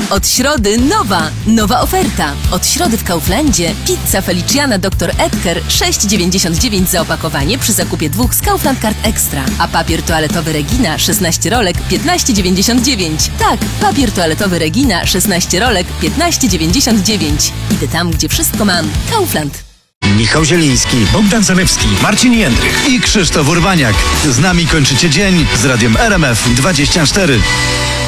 Od środy nowa oferta. Od środy w Kauflandzie pizza Feliciana Dr. Edgar 6,99 za opakowanie przy zakupie 2 z Kaufland Card Extra. A papier toaletowy Regina 16 rolek 15,99. Tak, papier toaletowy Regina 16 rolek 15,99. Idę tam, gdzie wszystko mam. Kaufland. Michał Zieliński, Bogdan Zalewski, Marcin Jędrych. i Krzysztof Urbaniak. Z nami kończycie dzień z radiem RMF 24.